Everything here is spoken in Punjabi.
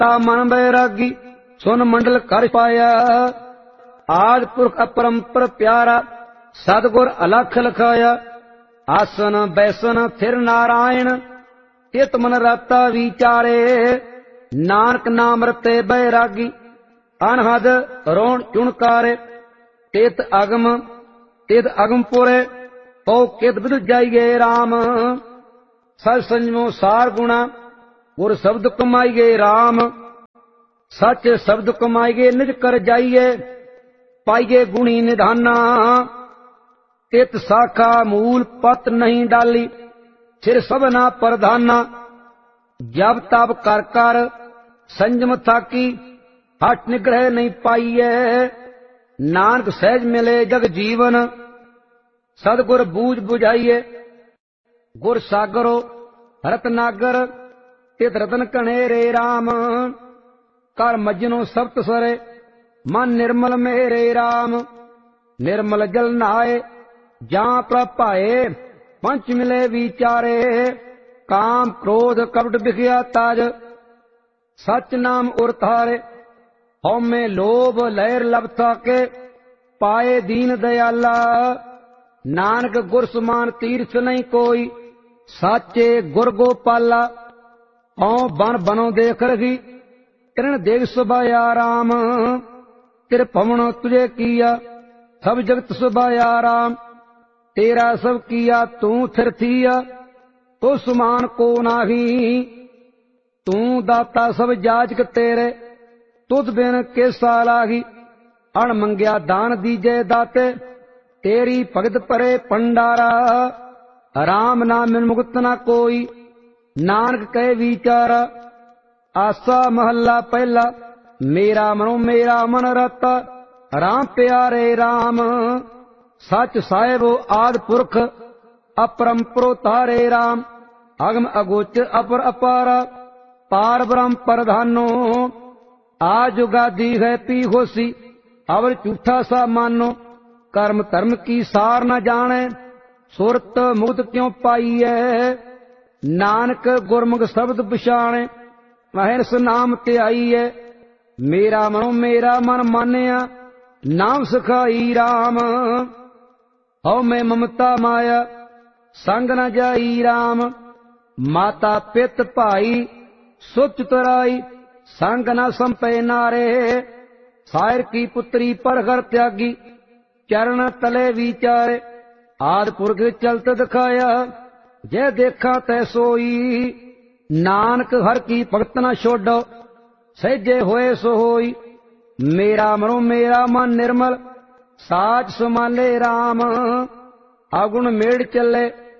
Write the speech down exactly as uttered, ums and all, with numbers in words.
ਤਾ ਮਨ ਬੈਰਾਗੀ ਸੁਨ ਮੰਡਲ ਕਰ ਪਾਇਆ। ਆਦਿ ਪੁਰਖ ਅਪਰੰਪਰ ਪਿਆਰਾ ਸਤਿਗੁਰ ਅਲਖ ਲਖਾਇਆ। ਆਸਨ ਬੈਸਨ ਥਿਰ ਨਾਰਾਇਣ ਚਿਤ ਮਨ ਰਤਾ ਵਿਚਾਰੇ। ਨਾਨਕ ਨਾਮ ਰਤੇ ਬੈਰਾਗੀ ਅਨਹਦ ਰੋਣ ਚੁਣਕਾਰੇ। ਤਿਤ ਅਗਮ ਤਿਤ ਅਗਮਪੁਰੇ ਪਉ ਕਿਤ ਬਿਦ ਜਾਈਏ ਰਾਮ। ਸਚ ਸੰਜਮੋ ਸਾਰ ਗੁਣਾ ਗੁਰ ਸ਼ਬਦ ਕਮਾਈਏ ਰਾਮ। ਸੱਚ ਸ਼ਬਦ ਕਮਾਈਏ ਨਿਜ ਕਰ ਜਾਈਏ ਪਾਈਏ ਗੁਣੀ ਨਿਧਾਨਾ। ਤਿਤ ਸਾਖਾ ਮੂਲ ਪਤ ਨਹੀਂ ਡਾਲੀ ਸਿਰ ਸਭਨਾ ਪ੍ਰਧਾਨਾ। ਜਬ ਤਬ ਕਰ ਕਰ ਸੰਜਮ ਥਾਕੀ ਹਟ ਨਿਗ੍ਰਹਿ ਨਹੀਂ ਪਾਈਐ। ਨਾਨਕ ਸਹਿਜ ਮਿਲੇ ਜਗ ਜੀਵਨ ਸਤਿਗੁਰ ਬੂਝ ਬੁਝਾਈਏ। ਗੁਰ ਸਾਗਰੋ ਰਤਨਾਗਰ ਤਿਤ ਰਤਨ ਘਨੇਰੇ ਰਾਮ। ਕਰ ਮਜਨੋ ਸਪਤ ਸਰੇ ਮਨ ਨਿਰਮਲ ਮੇਰੇ ਰਾਮ। ਨਿਰਮਲ ਜਲ ਨਹਾਏ ਜਾਂ ਪ੍ਰਭ ਭਾਏ ਪੰਚ ਮਿਲੇ ਵਿਚਾਰੇ। ਕਾਮ ਕ੍ਰੋਧ ਕਪਟ ਬਿਖਿਆ ਤਾਜ ਸਚ ਨਾਮ ਉਰ ਧਾਰੇ। ਹਉਮੈ ਲੋਭ ਲਹਿਰ ਲਭ ਥਾਕੇ ਪਾਏ ਦੀਨ ਦਇਆਲਾ। ਨਾਨਕ ਗੁਰ ਸਮਾਨ ਤੀਰਥ ਨਹੀਂ ਕੋਈ ਸਾਚੇ ਗੁਰ ਗੋਪਾਲਾ। ਹਉ ਬਨ ਬਨੋ ਦੇਖ ਰਖੀ ਤ੍ਰਿਣ ਦੇਵ ਸੁਭਾਇਆ ਰਾਮ। ਤਿਰ ਭਵਨ ਤੁਝੇ ਕੀਆ ਸਭ ਜਗਤ ਸੁਭਾਇਆ ਰਾਮ। ਤੇਰਾ ਸਭ ਕੀਆ ਤੂੰ ਥਿਰ ਥੀਆ ਤੋ ਸਮਾਨ ਕੋ ਨਾਹੀ। ਤੂੰ ਦਾਤਾ ਸਭ ਜਾਚਕ ਤੇਰੇ ਤੁਧ ਬਿਨ ਕੇਸਾ ਲਾਹੀ। ਅਣ ਮੰਗਿਆ ਦਾਨ ਦੀਜੇ ਦਾਤੇ ਤੇਰੀ ਭਗਤ ਪਰੇ ਭੰਡਾਰਾ। ਰਾਮ ਨਾਮ ਬਿਨ ਮੁਕਤ ਨਾ ਕੋਈ ਨਾਨਕ ਕਹੇ ਵਿਚਾਰਾ। ਆਸਾ ਮਹੱਲਾ ਪਹਿਲਾ ਮੇਰਾ ਮਨੋ ਮੇਰਾ ਮਨ ਰਤਾ ਰਾਮ ਪਿਆਰੇ ਰਾਮ। ਸੱਚ ਸਾਹਿਬੋ ਆਦਿ ਪੁਰਖ ਅਪਰੰਪਰੋ ਤਾਰੇ ਰਾਮ। ਅਗਮ ਅਗੋਚਰ ਅਪਰ ਅਪਾਰਾ ਪਾਰ ਬ੍ਰਹਮ ਪ੍ਰਧਾਨੋ। ਆ ਜੁਗਾਦੀ ਹੈ ਪੀ ਹੋਸੀ ਅਵਰ ਝੂਠਾ ਸਾ ਮਾਨੋ। ਕਰਮ ਧਰਮ ਕੀ ਸਾਰ ਨ ਜਾਣੈ ਸੁਰਤ ਮੁਕਤ ਕਿਉ ਪਾਈਐ। ਨਾਨਕ ਗੁਰਮੁਖ ਸ਼ਬਦ ਪਛਾਣੈ ਮਹਿਰਸ ਨਾਮ ਧਿਆਈਐ। ਮੇਰਾ ਮਨੋ ਮੇਰਾ ਮਨ ਮਾਨਿਆ ਨਾਮ ਸਿਖਾਈ ਰਾਮ। ਹਉ ਮੈਂ ਮਮਤਾ ਮਾਇਆ ਸੰਗ ਨ ਜਾਈ ਰਾਮ। ਮਾਤਾ ਪਿਤ ਭਾਈ ਸੁਚ ਤਰਾਈ ਸੰਗ ਨ ਸੰਪੈ ਨਾਰੇ। ਸਾਇਰ ਕੀ ਪੁੱਤਰੀ ਪਰ ਘਰ ਤਿਆਗੀ ਚਰਨ ਤਲੇ ਵਿਚਾਰੇ। ਆਦ ਪੁਰਖ ਚਲਤ ਦਿਖਾਇਆ ਜੇ ਦੇਖਾ ਤੈ ਸੋਈ। ਨਾਨਕ ਹਰ ਕੀ ਭਗਤ ਨ ਛੋਡੋ ਸਹਿਜੇ ਹੋਏ ਸੋ ਹੋਈ। ਮੇਰਾ ਮਨੋ ਮੇਰਾ ਮਨ ਨਿਰਮਲ ਸਾਚ ਸਮਾਲੇ ਰਾਮ। ਆਗੁਣ ਮੇੜ ਚੱਲੇ